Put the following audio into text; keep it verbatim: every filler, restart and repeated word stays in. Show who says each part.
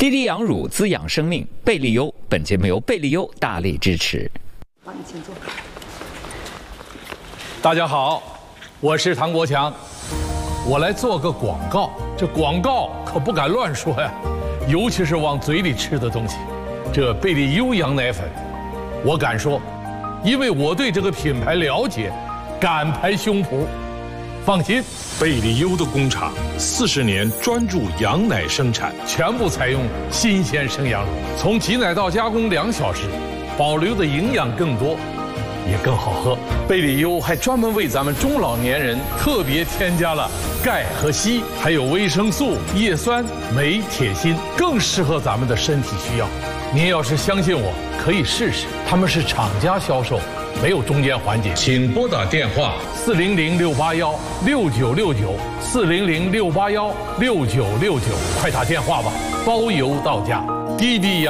Speaker 1: 滴滴羊乳滋养生命，贝利优。本节目由贝利优大力支持。
Speaker 2: 好，你请坐。
Speaker 3: 大家好，我是唐国强，我来做个广告。这广告可不敢乱说呀，尤其是往嘴里吃的东西。这贝利优羊奶粉，我敢说，因为我对这个品牌了解，敢拍胸脯。放心，
Speaker 4: 贝利优的工厂四十年专注羊奶生产，
Speaker 3: 全部采用新鲜生羊乳，从挤奶到加工两小时，保留的营养更多，也更好喝。贝利优还专门为咱们中老年人特别添加了钙和硒，还有维生素、叶酸、镁、铁、锌，更适合咱们的身体需要。您要是相信我，可以试试。他们是厂家销售，没有中间环节。
Speaker 4: 请拨打电话
Speaker 3: 四零零六八幺六九六九，四零零六八幺六九六九，快打电话吧，包邮到家。滴滴羊。